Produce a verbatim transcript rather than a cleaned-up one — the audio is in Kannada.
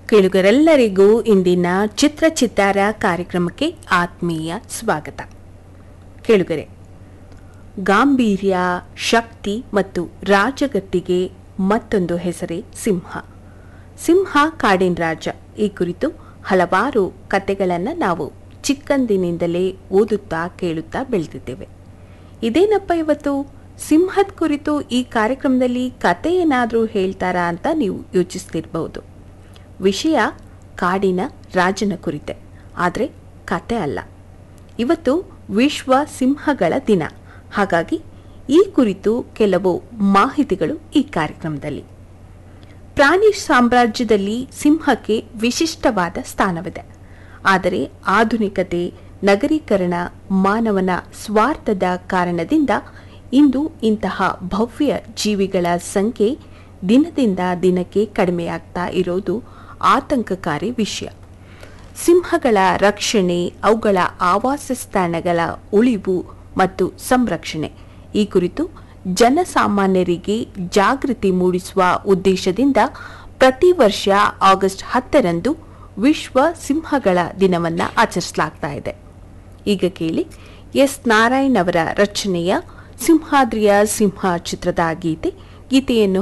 ಕೇಳುಗರೆಲ್ಲರಿಗೂ ಇಂದಿನ ಚಿತ್ರ ಚಿತ್ತಾರ ಕಾರ್ಯಕ್ರಮಕ್ಕೆ ಆತ್ಮೀಯ ಸ್ವಾಗತ. ಕೇಳುಗರೆ, ಗಾಂಭೀರ್ಯ, ಶಕ್ತಿ ಮತ್ತು ರಾಜಗತ್ತಿಗೆ ಮತ್ತೊಂದು ಹೆಸರೇ ಸಿಂಹ. ಸಿಂಹ ಕಾಡಿನ ರಾಜ. ಈ ಕುರಿತು ಹಲವಾರು ಕತೆಗಳನ್ನು ನಾವು ಚಿಕ್ಕಂದಿನಿಂದಲೇ ಓದುತ್ತಾ ಕೇಳುತ್ತಾ ಬೆಳೆದಿದ್ದೇವೆ. ಇದೇನಪ್ಪ ಇವತ್ತು ಸಿಂಹದ ಕುರಿತು ಈ ಕಾರ್ಯಕ್ರಮದಲ್ಲಿ ಕತೆ ಏನಾದರೂ ಹೇಳ್ತಾರಾ ಅಂತ ನೀವು ಯೋಚಿಸ್ತಿರ್ಬಹುದು. ವಿಷಯ ಕಾಡಿನ ರಾಜನ ಕುರಿತೆ, ಆದರೆ ಕತೆ ಅಲ್ಲ. ಇವತ್ತು ವಿಶ್ವ ಸಿಂಹಗಳ ದಿನ. ಹಾಗಾಗಿ ಈ ಕುರಿತು ಕೆಲವು ಮಾಹಿತಿಗಳು ಈ ಕಾರ್ಯಕ್ರಮದಲ್ಲಿ. ಪ್ರಾಣಿ ಸಾಮ್ರಾಜ್ಯದಲ್ಲಿ ಸಿಂಹಕ್ಕೆ ವಿಶಿಷ್ಟವಾದ ಸ್ಥಾನವಿದೆ. ಆದರೆ ಆಧುನಿಕತೆ, ನಗರೀಕರಣ, ಮಾನವನ ಸ್ವಾರ್ಥದ ಕಾರಣದಿಂದ ಇಂದು ಇಂತಹ ಭವ್ಯ ಜೀವಿಗಳ ಸಂಖ್ಯೆ ದಿನದಿಂದ ದಿನಕ್ಕೆ ಕಡಿಮೆಯಾಗ್ತಾ ಇರೋದು ಆತಂಕಕಾರಿ ವಿಷಯ. ಸಿಂಹಗಳ ರಕ್ಷಣೆ, ಅವುಗಳ ಆವಾಸ ಸ್ಥಾನಗಳ ಉಳಿವು ಮತ್ತು ಸಂರಕ್ಷಣೆ ಈ ಕುರಿತು ಜನಸಾಮಾನ್ಯರಿಗೆ ಜಾಗೃತಿ ಮೂಡಿಸುವ ಉದ್ದೇಶದಿಂದ ಪ್ರತಿ ವರ್ಷ ಆಗಸ್ಟ್ ಹತ್ತರಂದು ವಿಶ್ವ ಸಿಂಹಗಳ ದಿನವನ್ನು ಆಚರಿಸಲಾಗ್ತಾ ಇದೆ. ಈಗ ಕೇಳಿ ಎಸ್ ನಾರಾಯಣ್ ಅವರ ರಚನೆಯ ಸಿಂಹಾದ್ರಿಯ ಸಿಂಹ ಚಿತ್ರದ ಗೀತೆ. ಗೀತೆಯನ್ನು